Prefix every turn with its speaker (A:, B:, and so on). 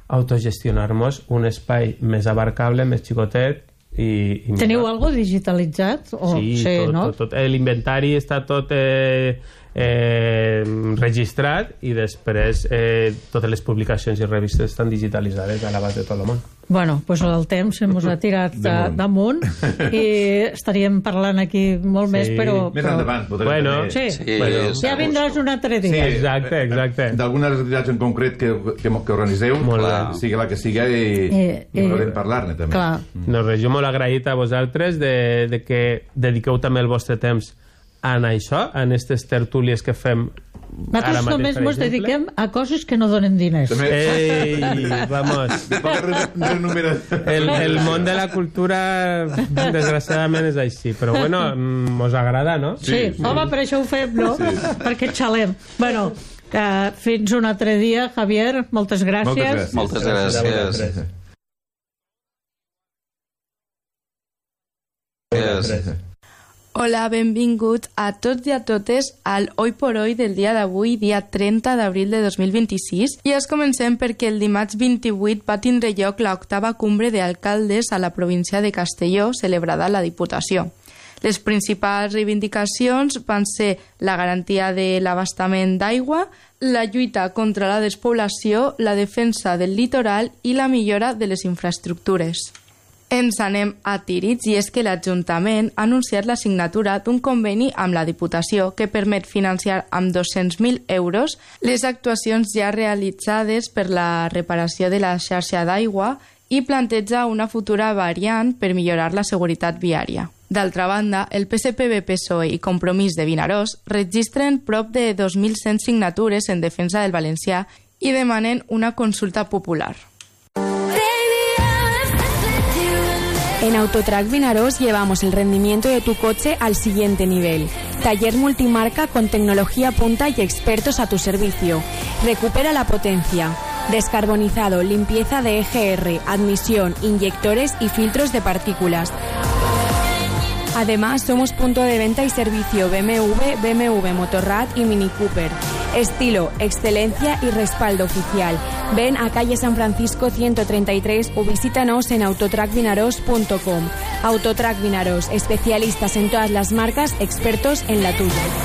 A: autogestionar-nos un espai més abarcable, més xicotet.
B: Teniu algo digitalitzat?
A: Sí, tot. L'inventari està tot registrat i després totes les publicacions i revistes estan digitalitzades a l'abast de tot el món.
B: Bueno, doncs el temps ens ha tirat damunt i estaríem parlant aquí molt més, però...
C: Més endavant podrem
B: tenir... Ja vindràs un altre dia.
A: Exacte.
C: D'algunes activitats en concret que organitzeu, sigui la que siga, i podrem parlar-ne també.
A: No, res, jo molt agraït a vosaltres de que dediqueu també el vostre temps en això, en aquestes tertúlies que fem.
B: Nosaltres només ens dediquem a coses que no donen diners.
A: Ei, vamos. El món de la cultura desgraciadament és així, però bueno, mos agrada, no?
B: Sí, home, per això ho fem, no? Perquè xalem. Bueno, fins un altre dia, Javier, moltes gràcies.
D: Moltes gràcies.
E: Hola, benvinguts a tots i a totes al Hoy por Hoy del dia d'avui, dia 30 d'abril de 2026. I us comencem perquè el dimarts 28 va tindre lloc l'octava cumbre d'alcaldes a la província de Castelló, celebrada a la Diputació. Les principals reivindicacions van ser la garantia de l'abastament d'aigua, la lluita contra la despoblació, la defensa del litoral i la millora de les infraestructures. Ens anem a Tíritz, i és que l'Ajuntament ha anunciat la signatura d'un conveni amb la Diputació que permet financiar amb 200.000 euros les actuacions ja realitzades per la reparació de la xarxa d'aigua i planteja una futura variant per millorar la seguretat viària. D'altra banda, el PSPB, PSOE i Compromís de Vinaròs registren prop de 2.100 signatures en defensa del valencià i demanen una consulta popular.
F: En Autotrac Vinaròs llevamos el rendimiento de tu coche al siguiente nivel. Taller multimarca con tecnología punta y expertos a tu servicio. Recupera la potencia. Descarbonizado, limpieza de EGR, admisión, inyectores y filtros de partículas. Además, somos punto de venta y servicio BMW, BMW Motorrad y Mini Cooper. Estilo, excelencia y respaldo oficial. Ven a calle San Francisco 133 o visítanos en autotracvinaros.com. Autotrac Vinaròs, especialistas en todas las marcas, expertos en la tuya.